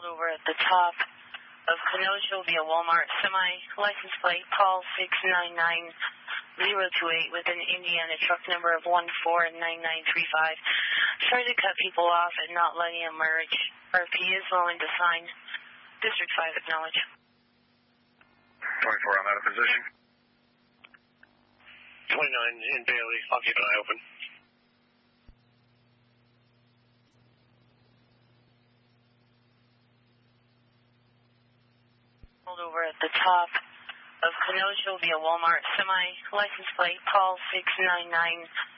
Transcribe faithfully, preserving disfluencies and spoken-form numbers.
Pulled over at the top of Kenosha will be a Walmart semi, license plate Paul six nine nine zero two eight with an Indiana truck number of one four nine nine three five. Try to cut people off and not letting them merge. R P is willing to sign. District five acknowledge. twenty-four, I'm out of position. twenty-nine in Bailey. I'll keep an eye open. Pulled over at the top of Kenosha will be a Walmart semi, license plate Paul six nine nine